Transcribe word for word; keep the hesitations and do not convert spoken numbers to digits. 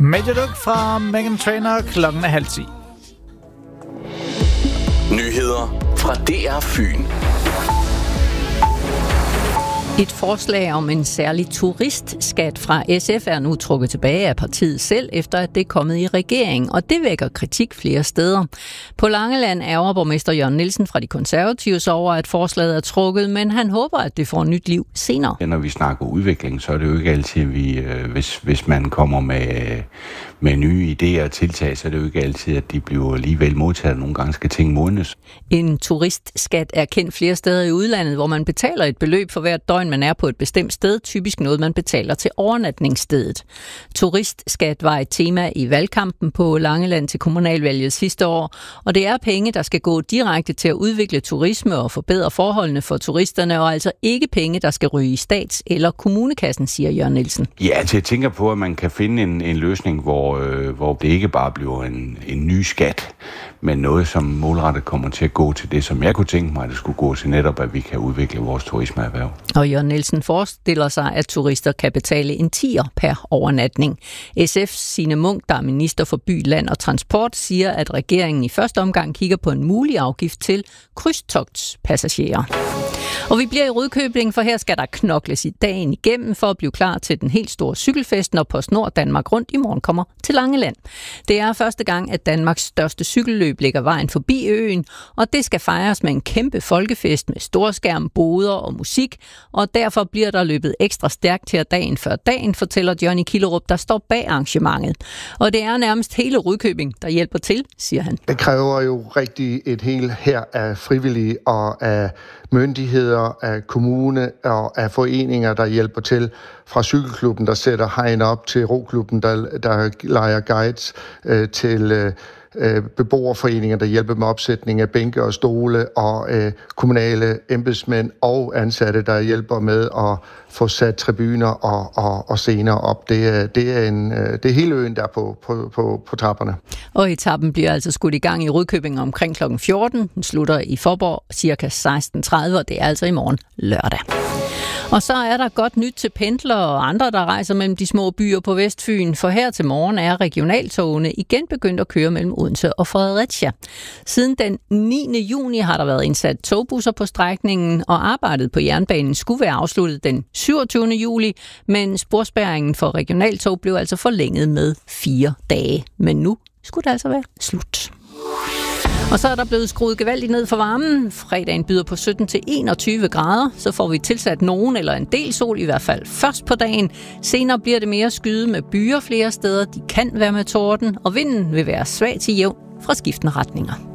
Major Duke fra Meghan Trainor, klokken er halv ti. Nyheder fra D R Fyn. Et forslag om en særlig turistskat fra S F er nu trukket tilbage af partiet selv, efter at det er kommet i regering, og det vækker kritik flere steder. På Langeland ærger borgmester Jørgen Nielsen fra de konservative over, at forslaget er trukket, men han håber, at det får nyt liv senere. Når vi snakker udvikling, så er det jo ikke altid, at vi, hvis, hvis man kommer med, med nye idéer og tiltag, så er det jo ikke altid, at de bliver alligevel modtaget. Nogle gange skal ting modnes. En turistskat er kendt flere steder i udlandet, hvor man betaler et beløb for hvert døgn, man er på et bestemt sted, typisk noget, man betaler til overnatningsstedet. Turistskat var et tema i valgkampen på Langeland til kommunalvalget sidste år, og det er penge, der skal gå direkte til at udvikle turisme og forbedre forholdene for turisterne, og altså ikke penge, der skal ryge i stats- eller kommunekassen, siger Jørgen Nielsen. Ja, altså jeg tænker på, at man kan finde en, en løsning, hvor, øh, hvor det ikke bare bliver en, en ny skat, men noget, som målrettet kommer til at gå til det, som jeg kunne tænke mig, at det skulle gå til netop, at vi kan udvikle vores turismeerhverv. Og Jørgen Nielsen forestiller sig, at turister kan betale en tier per overnatning. S F's Signe Munk, der er minister for by, land og transport, siger, at regeringen i første omgang kigger på en mulig afgift til krydstogtspassagerer. Og vi bliver i Rudkøbing, for her skal der knokles i dagen igennem for at blive klar til den helt store cykelfest, når PostNord Danmark Rundt i morgen kommer til Langeland. Det er første gang, at Danmarks største cykelløb lægger vejen forbi øen, og det skal fejres med en kæmpe folkefest med storskærm, boder og musik, og derfor bliver der løbet ekstra stærkt her dagen før dagen, fortæller Johnny Killerup, der står bag arrangementet. Og det er nærmest hele Rudkøbing, der hjælper til, siger han. Det kræver jo rigtig et helt her af frivillige og af myndigheder, af kommune og af foreninger, der hjælper til. Fra cykelklubben, der sætter hegn op, til roklubben, der, der lejer guides, øh, til øh, beboerforeninger, der hjælper med opsætning af bænke og stole, og øh, kommunale embedsmænd og ansatte, der hjælper med at få sat tribuner og, og, og scener op. Det, det, er en, det er hele øen, der er på, på, på, på trapperne. Og etappen bliver altså skudt i gang i Rudkøbing omkring klokken fjorten. Den slutter i Faaborg cirka seksten tredive, og det er altså i morgen lørdag. Og så er der godt nyt til pendlere og andre, der rejser mellem de små byer på Vestfyn, for her til morgen er regionaltogene igen begyndt at køre mellem Odense og Fredericia. Siden den niende juni har der været indsat togbusser på strækningen, og arbejdet på jernbanen skulle være afsluttet den syvogtyvende juli, men sporspærringen for regionaltog blev altså forlænget med fire dage. Men nu skulle det altså være slut. Og så er der blevet skruet gevaldigt ned for varmen. Fredagen byder på sytten til enogtyve grader. Så får vi tilsat nogen eller en del sol, i hvert fald først på dagen. Senere bliver det mere skyde med byer flere steder. De kan være med torden, og vinden vil være svag til jævn fra skiftende retninger.